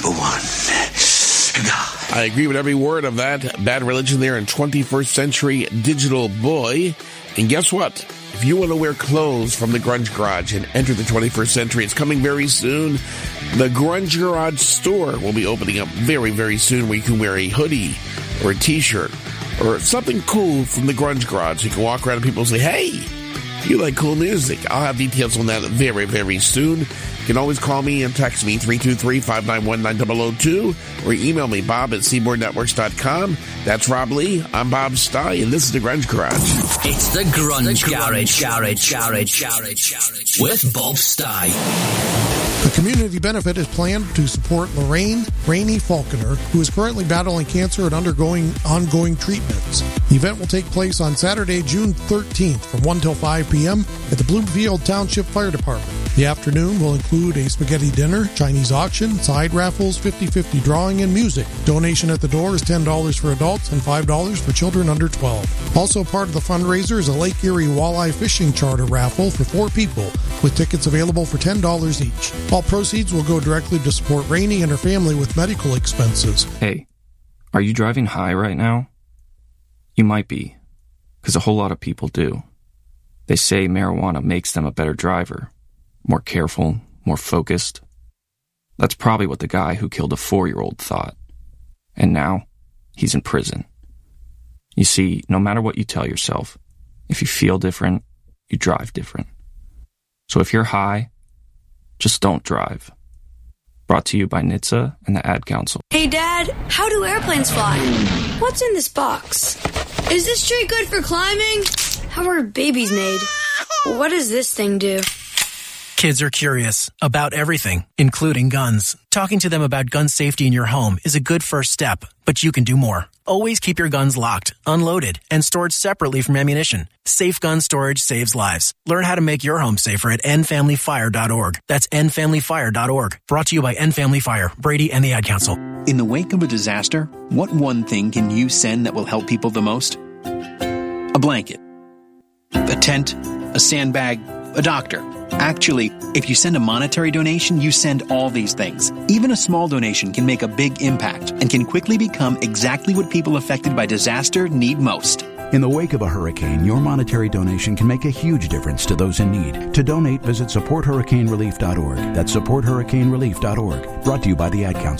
number one. I agree with every word of that. Bad Religion there in 21st Century Digital Boy. And guess what? If you want to wear clothes from the Grunge Garage and enter the 21st century, it's coming very soon. The Grunge Garage store will be opening up very, very soon, where you can wear a hoodie or a t-shirt or something cool from the Grunge Garage. You can walk around and people say, hey, you like cool music. I'll have details on that very, very soon. You can always call me and text me, 323-591-9002, or email me, bob@seaboardnetworks.com. That's Rob Lee. I'm Bob Stye, and this is the Grunge Garage. It's the Grunge Garage with Bob Stye. A community benefit is planned to support Lorraine Rainey Falconer, who is currently battling cancer and undergoing ongoing treatments. The event will take place on Saturday, June 13th from 1 till 5 p.m. at the Bloomfield Township Fire Department. The afternoon will include a spaghetti dinner, Chinese auction, side raffles, 50-50 drawing, and music. Donation at the door is $10 for adults and $5 for children under 12. Also part of the fundraiser is a Lake Erie Walleye Fishing Charter raffle for 4 people, with tickets available for $10 each. All proceeds will go directly to support Rainey and her family with medical expenses. Hey, are you driving high right now? You might be, because a whole lot of people do. They say marijuana makes them a better driver, more careful, more focused. That's probably what the guy who killed a 4-year-old thought. And now, he's in prison. You see, no matter what you tell yourself, if you feel different, you drive different. So if you're high, just don't drive. Brought to you by NHTSA and the Ad Council. Hey, Dad, how do airplanes fly? What's in this box? Is this tree good for climbing? How are babies made? What does this thing do? Kids are curious about everything, including guns. Talking to them about gun safety in your home is a good first step, but you can do more. Always keep your guns locked, unloaded, and stored separately from ammunition. Safe gun storage saves lives. Learn how to make your home safer at endfamilyfire.org. That's endfamilyfire.org. Brought to you by End Family Fire, Brady, and the Ad Council. In the wake of a disaster, what one thing can you send that will help people the most? A blanket, a tent, a sandbag, a doctor. Actually, if you send a monetary donation, you send all these things. Even a small donation can make a big impact and can quickly become exactly what people affected by disaster need most. In the wake of a hurricane, your monetary donation can make a huge difference to those in need. To donate, visit supporthurricanerelief.org. That's supporthurricanerelief.org. Brought to you by the Ad Council.